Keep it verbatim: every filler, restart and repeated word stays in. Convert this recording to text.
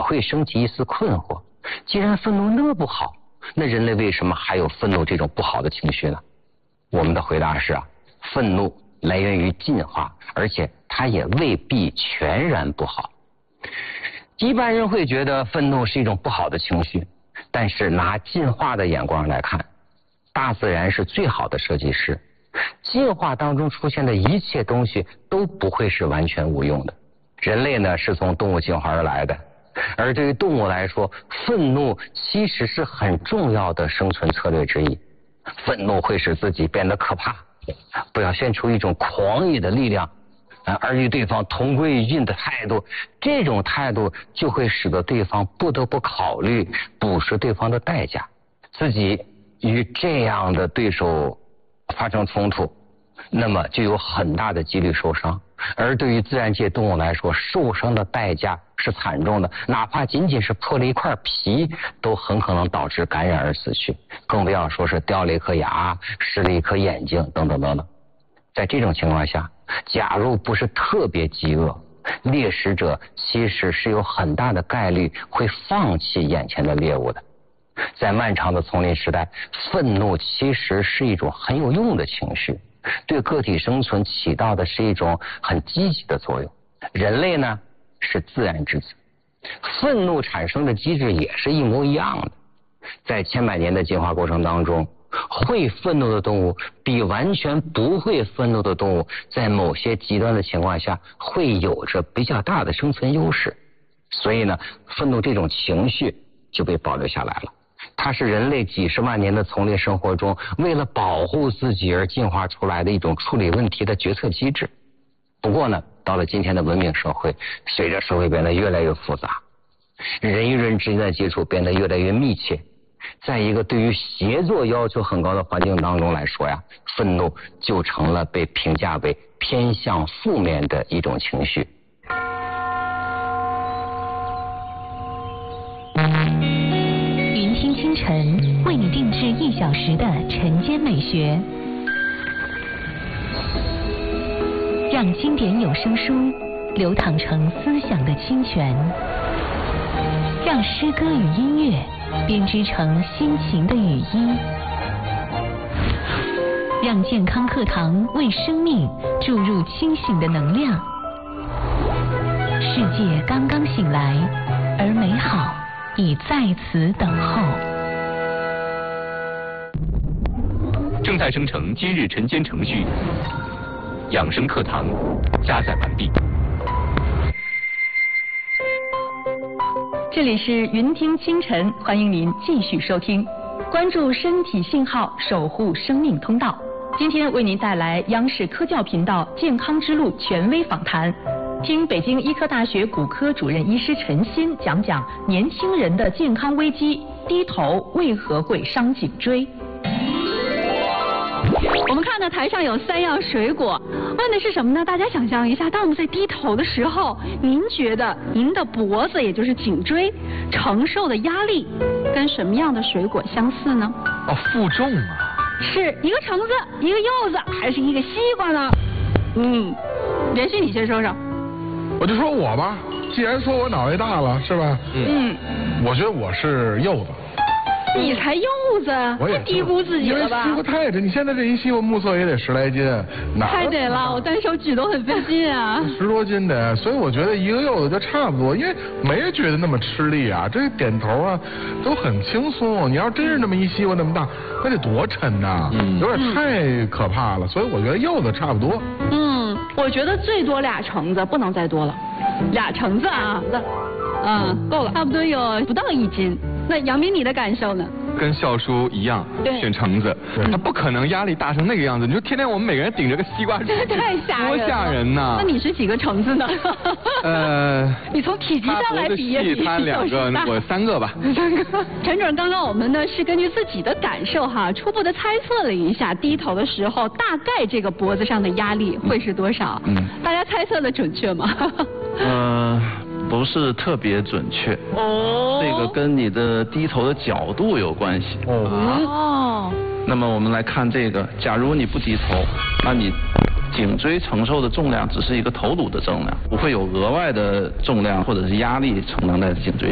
会升起一丝困惑。既然愤怒那么不好，那人类为什么还有愤怒这种不好的情绪呢？我们的回答是啊，愤怒来源于进化，而且它也未必全然不好。一般人会觉得愤怒是一种不好的情绪，但是拿进化的眼光来看，大自然是最好的设计师，进化当中出现的一切东西都不会是完全无用的。人类呢是从动物进化而来的，而对于动物来说，愤怒其实是很重要的生存策略之一。愤怒会使自己变得可怕，表现出一种狂野的力量，而与对方同归于尽的态度，这种态度就会使得对方不得不考虑捕食对方的代价，自己与这样的对手发生冲突，那么就有很大的几率受伤。而对于自然界动物来说，受伤的代价是惨重的，哪怕仅仅是破了一块皮，都很可能导致感染而死去，更不要说是掉了一颗牙、失了一颗眼睛等等等等。在这种情况下，假如不是特别饥饿，猎食者其实是有很大的概率会放弃眼前的猎物的。在漫长的丛林时代，愤怒其实是一种很有用的情绪，对个体生存起到的是一种很积极的作用。人类呢是自然之子，愤怒产生的机制也是一模一样的。在千百年的进化过程当中，会愤怒的动物比完全不会愤怒的动物在某些极端的情况下会有着比较大的生存优势，所以呢，愤怒这种情绪就被保留下来了。它是人类几十万年的丛林生活中为了保护自己而进化出来的一种处理问题的决策机制。不过呢，到了今天的文明社会，随着社会变得越来越复杂，人与人之间的接触变得越来越密切，在一个对于协作要求很高的环境当中来说呀，愤怒就成了被评价为偏向负面的一种情绪。 云听清晨为你定制一小时的晨间美学，让经典有声书流淌成思想的清泉，让诗歌与音乐编织成心情的雨衣，让健康课堂为生命注入清醒的能量。世界刚刚醒来，而美好已在此等候。 正在生成今日晨间程序，养生课堂加载完毕。 这里是云听清晨，欢迎您继续收听，关注身体信号，守护生命通道。今天为您带来央视科教频道健康之路权威访谈，听北京医科大学骨科主任医师陈鑫讲讲年轻人的健康危机，低头为何会伤颈椎。我们看到台上有三样水果，问的是什么呢？大家想象一下，当我们在低头的时候，您觉得您的脖子也就是颈椎承受的压力跟什么样的水果相似呢？ 哦，负重啊。 是一个橙子，一个柚子，还是一个西瓜呢？嗯，连续你先说说。 我就说我吧，既然说我脑袋大了，是吧？ 嗯， 我觉得我是柚子。 你才柚子，太低估自己了吧？ 因为西瓜太沉，你现在这一西瓜目测也得十来斤， 太得了，我单手举都很费劲啊。 十多斤的，所以我觉得一个柚子就差不多，因为没人觉得那么吃力啊，这点头啊都很轻松。你要真是那么一西瓜那么大，那得多沉呐，嗯、有点太可怕了。所以我觉得柚子差不多。 嗯，我觉得最多俩橙子，不能再多了，俩橙子啊，嗯，够了，差不多有不到一斤。那杨明，你的感受呢？ 跟笑叔一样，选橙子，他不可能压力大成那个样子。你说天天我们每个人顶着个西瓜， 这太吓人了， 多吓人呐！ 那你是几个橙子呢？ 呃， 你从体积上来比一比， 他两个，我三个吧。 三个。陈主任，刚刚我们呢是根据自己的感受哈，初步的猜测了一下，低头的时候大概这个脖子上的压力会是多少？嗯，大家猜测的准确吗？ 嗯。不是特别准确哦，这个跟你的低头的角度有关系哦。那么我们来看这个，假如你不低头，那你颈椎承受的重量只是一个头颅的重量，不会有额外的重量或者是压力承担在颈椎